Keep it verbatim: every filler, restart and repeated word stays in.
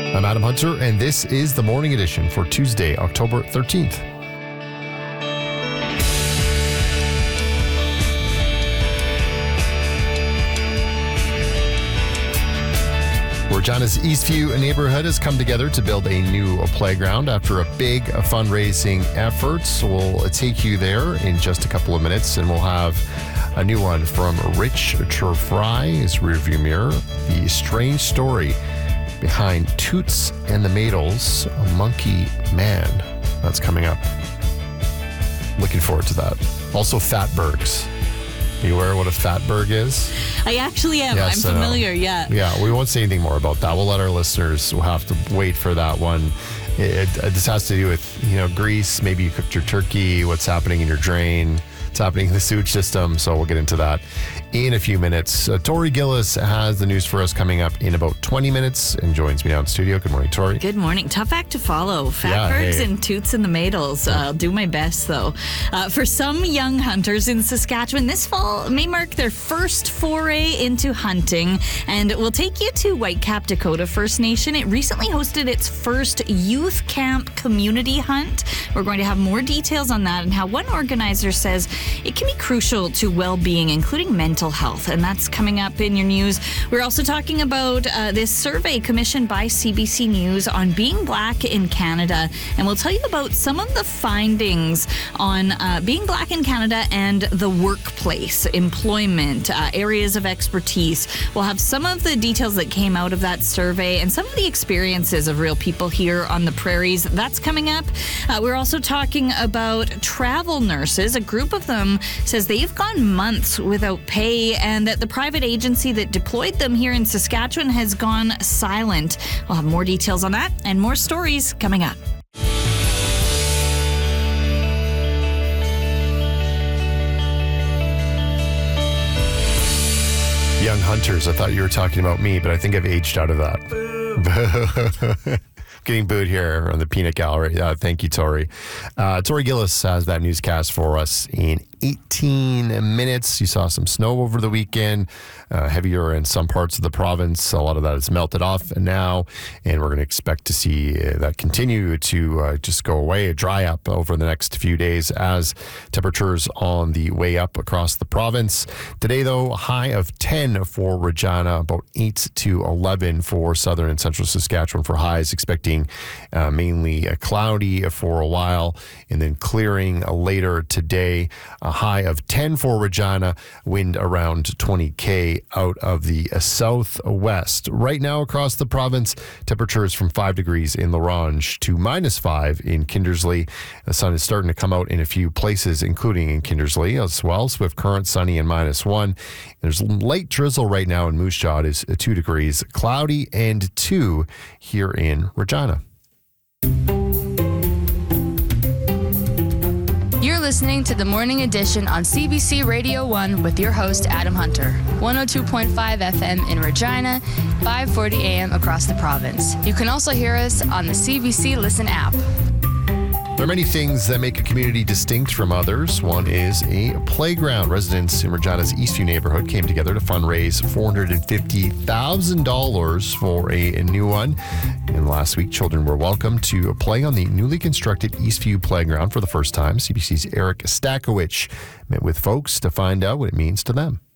I'm Adam Hunter, and this is the Morning Edition for Tuesday, October thirteenth. Regina's Eastview neighborhood has come together to build a new playground after a big fundraising effort. So we'll take you there in just a couple of minutes, and we'll have a new one from Rich Trefry, his rearview mirror, the strange story behind Toots and the Maytals, a monkey man. That's coming up. Looking forward to that. Also, Fatbergs. Are you aware of what a Fatberg is? I actually am. Yes, I'm familiar, yeah. Yeah, we won't say anything more about that. We'll let our listeners we'll have to wait for that one. It, it, this has to do with, you know, grease. Maybe you cooked your turkey, what's happening in your drain, what's happening in the sewage system. So we'll get into that in a few minutes. Uh, Tori Gillis has the news for us coming up in about twenty minutes and joins me now in studio. Good morning, Tori. Good morning. Tough act to follow. Fatbergs yeah, hey. and Toots and the Maytals. Uh, I'll do my best, though. Uh, for some young hunters in Saskatchewan, this fall may mark their first foray into hunting. And we'll take you to Whitecap Dakota First Nation. It recently hosted its first youth camp community hunt. We're going to have more details on that and how one organizer says it can be crucial to well-being, including mental health, and that's coming up in your news. We're also talking about uh, this survey commissioned by C B C News on being Black in Canada, and we'll tell you about some of the findings on uh, being Black in Canada and the workplace, employment, uh, areas of expertise. We'll have some of the details that came out of that survey and some of the experiences of real people here on the prairies. That's coming up. Uh, we're also talking about travel nurses. A group of them says they've gone months without pay, and that the private agency that deployed them here in Saskatchewan has gone silent. We'll have more details on that and more stories coming up. Young hunters. I thought you were talking about me, but I think I've aged out of that. Getting booed here on the Peanut Gallery. Uh, thank you, Tori. Uh, Tori Gillis has that newscast for us in eighteen minutes. You saw some snow over the weekend, uh, heavier in some parts of the province. A lot of that has melted off now, and we're going to expect to see uh, that continue to uh, just go away, dry up over the next few days as temperatures on the way up across the province. Today, though, a high of ten for Regina, about eight to eleven for southern and central Saskatchewan for highs, expecting uh, mainly uh, cloudy for a while and then clearing uh, later today. A high of ten for Regina, wind around twenty K out of the southwest. Right now across the province, temperatures from five degrees in La Ronge to minus five in Kindersley. The sun is starting to come out in a few places, including in Kindersley as well. Swift Current, sunny and minus one. There's light drizzle right now in Moose Jaw. It is two degrees, cloudy and two here in Regina. You're listening to the Morning Edition on C B C Radio one with your host, Adam Hunter. one oh two point five F M in Regina, five forty A M across the province. You can also hear us on the C B C Listen app. There are many things that make a community distinct from others. One is a playground. Residents in Regina's Eastview neighborhood came together to fundraise four hundred fifty thousand dollars for a, a new one. And last week, children were welcome to play on the newly constructed Eastview playground for the first time. C B C's Eric Stakowicz met with folks to find out what it means to them.